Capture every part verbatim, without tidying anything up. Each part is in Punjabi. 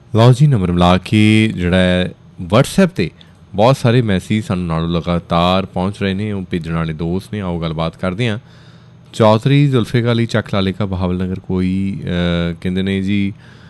ਲਓ ਜੀ, ਨੰਬਰ ਮਿਲਾ ਕੇ ਜਿਹੜਾ ਹੈ ਵਟਸਐਪ 'ਤੇ ਬਹੁਤ ਸਾਰੇ ਮੈਸੇਜ ਸਾਨੂੰ ਨਾਲੋਂ ਲਗਾਤਾਰ ਪਹੁੰਚ ਰਹੇ ਨੇ। ਉਹ ਭੇਜਣ ਵਾਲੇ ਦੋਸਤ ਨੇ, ਆਓ ਗੱਲਬਾਤ ਕਰਦੇ ਹਾਂ। ਚੌਧਰੀ ਜ਼ੁਲਫਿਕਾਰ ਅਲੀ ਚੱਕ ਲਾਲੇ ਕਾ ਬਹਾਵਲ ਨਗਰ ਕੋਈ ਕਹਿੰਦੇ ਨੇ ਜੀ,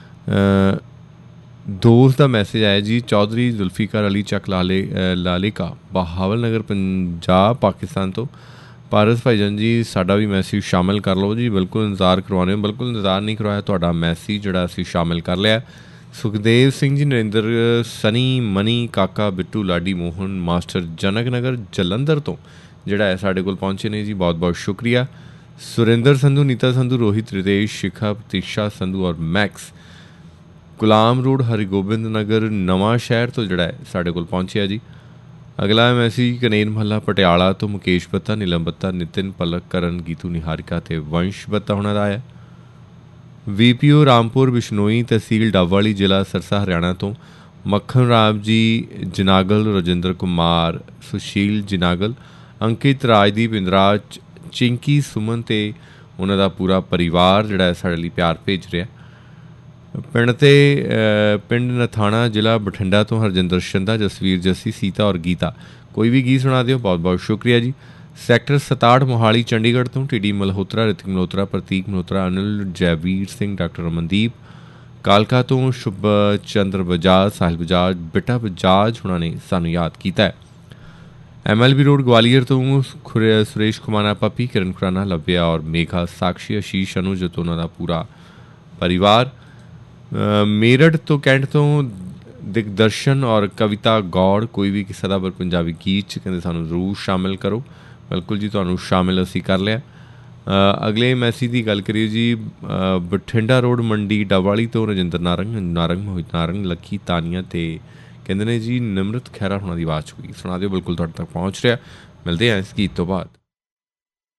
ਦੋਸਤ ਦਾ ਮੈਸੇਜ ਆਇਆ ਜੀ। ਚੌਧਰੀ ਜ਼ੁਲਫਿਕਾਰ ਅਲੀ ਚੱਕ ਲਾਲੇ ਲਾਲੇ ਕਾ ਬਹਾਵਲ ਨਗਰ ਪੰਜਾਬ ਪਾਕਿਸਤਾਨ ਤੋਂ ਪਾਰਸ ਭਾਈਜਾਨ ਜੀ, ਸਾਡਾ ਵੀ ਮੈਸੇਜ ਸ਼ਾਮਿਲ ਕਰ ਲਓ ਜੀ। ਬਿਲਕੁਲ ਇੰਤਜ਼ਾਰ ਕਰਵਾਉਣੇ, ਬਿਲਕੁਲ ਇੰਤਜ਼ਾਰ ਨਹੀਂ ਕਰਵਾਇਆ, ਤੁਹਾਡਾ ਮੈਸੇਜ ਜਿਹੜਾ ਅਸੀਂ ਸ਼ਾਮਿਲ ਕਰ ਲਿਆ। ਸੁਖਦੇਵ ਸਿੰਘ ਜੀ, ਨਰਿੰਦਰ, ਸਨੀ, ਮਨੀ, ਕਾਕਾ, ਬਿੱਟੂ, ਲਾਡੀ, ਮੋਹਨ ਮਾਸਟਰ ਜਨਕ ਨਗਰ ਜਲੰਧਰ ਤੋਂ ਜਿਹੜਾ ਹੈ ਸਾਡੇ ਕੋਲ ਪਹੁੰਚੇ ਨੇ ਜੀ, ਬਹੁਤ ਬਹੁਤ ਸ਼ੁਕਰੀਆ। ਸੁਰਿੰਦਰ ਸੰਧੂ, ਨੀਤਾ ਸੰਧੂ, ਰੋਹਿਤ, ਰਿਤੇਸ਼, ਸ਼ਿਖਾ, ਪ੍ਰਤੀਸ਼ਾ ਸੰਧੂ ਔਰ ਮੈਕਸ ਗੁਲਾਮ ਰੋਡ ਹਰਿਗੋਬਿੰਦ ਨਗਰ ਨਵਾਂ ਸ਼ਹਿਰ ਤੋਂ ਜਿਹੜਾ ਹੈ ਸਾਡੇ ਕੋਲ ਪਹੁੰਚਿਆ ਜੀ। ਅਗਲਾ ਮੈਸੇਜ ਕਨੇਨ ਮਹੱਲਾ ਪਟਿਆਲਾ ਤੋਂ ਮੁਕੇਸ਼ ਬੱਤਾ, ਨੀਲਮ ਬੱਤਾ, ਨਿਤਿਨ ਪਲਕ, ਕਰਨ, ਗੀਤੂ, ਨਿਹਾਰਿਕਾ ਅਤੇ ਵੰਸ਼ ਬੱਤਾ ਉਹਨਾਂ ਦਾ ਆਇਆ। ਵੀ ਪੀ ਓ ਰਾਮਪੁਰ ਬਿਸ਼ਨੋਈ, ਤਹਿਸੀਲ ਡੱਬਵਾਲੀ, ਜ਼ਿਲ੍ਹਾ ਸਰਸਾ, ਹਰਿਆਣਾ ਤੋਂ ਮੱਖਣ ਰਾਮ ਜੀ ਜਨਾਗਲ, ਰਜਿੰਦਰ ਕੁਮਾਰ, ਸੁਸ਼ੀਲ ਜਨਾਗਲ, ਅੰਕਿਤ, ਰਾਜਦੀਪ, ਇੰਦਰਾਜ, ਚਿੰਕੀ, ਸੁਮਨ ਅਤੇ ਉਹਨਾਂ ਦਾ ਪੂਰਾ ਪਰਿਵਾਰ ਜਿਹੜਾ ਸਾਡੇ ਲਈ ਪਿਆਰ ਭੇਜ ਰਿਹਾ। ਪਿੰਡ ਤੇ ਪਿੰਡ ਨਥਾਣਾ, ਜ਼ਿਲ੍ਹਾ ਬਠਿੰਡਾ ਤੋਂ ਹਰਜਿੰਦਰ ਸ਼ੰਦਾ, ਜਸਵੀਰ, ਜੱਸੀ, ਸੀਤਾ ਔਰ ਗੀਤਾ, ਕੋਈ ਵੀ ਗੀਤ ਸੁਣਾ ਦਿਓ, ਬਹੁਤ ਬਹੁਤ ਸ਼ੁਕਰੀਆ ਜੀ। ਸੈਕਟਰ ਸਤਾਹਠ ਮੋਹਾਲੀ ਚੰਡੀਗੜ੍ਹ ਤੋਂ ਟੀ ਡੀ ਮਲਹੋਤਰਾ, ਰਿਤਿਕ ਮਲਹੋਤਰਾ, ਪ੍ਰਤੀਕ ਮਲਹੋਤਰਾ, ਅਨਿਲ, ਜੈਵੀਰ ਸਿੰਘ, ਡਾਕਟਰ ਅਮਨਦੀਪ, ਕਾਲਕਾ ਤੋਂ ਸ਼ੁਭ ਚੰਦਰ ਬਜਾਜ, ਸਾਹਿਲ ਬਜਾਜ, ਬਿਟਾ ਬਜਾਜ ਹੁਣਾਂ ਨੇ ਸਾਨੂੰ ਯਾਦ ਕੀਤਾ ਹੈ। M L B road Gwalior ਤੋਂ ਖੁਰੇ ਸੁਰੇਸ਼ ਖੁਮਾਨਾ, ਪੱਪੀ, ਕਿਰਨ ਖੁਰਾਨਾ, ਲੱਭਿਆ ਔਰ ਮੇਘਾ, ਸਾਕਸ਼ੀ, ਆਸ਼ੀਸ਼, ਅਨੁਜ ਤੋਂ ਉਹਨਾਂ ਦਾ ਪੂਰਾ ਪਰਿਵਾਰ। ਮੇਰਠ ਤੋਂ ਕੈਂਟ ਤੋਂ ਦਿਗਦਰਸ਼ਨ ਔਰ ਕਵਿਤਾ ਗੌੜ, ਕੋਈ ਵੀ ਕਿਸੇ ਦਾ ਪਰ ਪੰਜਾਬੀ ਗੀਤ 'ਚ ਕਹਿੰਦੇ ਸਾਨੂੰ ਜ਼ਰੂਰ ਸ਼ਾਮਿਲ ਕਰੋ। ਬਿਲਕੁਲ ਜੀ, ਤੁਹਾਨੂੰ ਸ਼ਾਮਿਲ ਅਸੀਂ ਕਰ ਲਿਆ। ਅਗਲੇ ਮੈਸੇਜ ਦੀ ਗੱਲ ਕਰੀਏ ਜੀ, ਬਠਿੰਡਾ ਰੋਡ ਮੰਡੀ ਡੱਬਵਾਲੀ ਤੋਂ ਰਜਿੰਦਰ ਨਾਰੰਗ, ਨਾਰੰਗ, ਮੋਹਿਤ ਨਾਰੰਗ, ਲੱਕੀ, ਤਾਨੀਆ ਅਤੇ ਕਹਿੰਦੇ ਨੇ ਜੀ ਨਿਮਰਤ ਖਹਿਰਾ ਹੁਣਾਂ ਦੀ ਆਵਾਜ਼ ਹੋਈ, ਸੁਣਾ ਦਿਓ, ਬਿਲਕੁਲ ਤੁਹਾਡੇ ਤੱਕ ਪਹੁੰਚ ਰਿਹਾ। ਮਿਲਦੇ ਹਾਂ ਇਸ ਗੀਤ ਤੋਂ ਬਾਅਦ।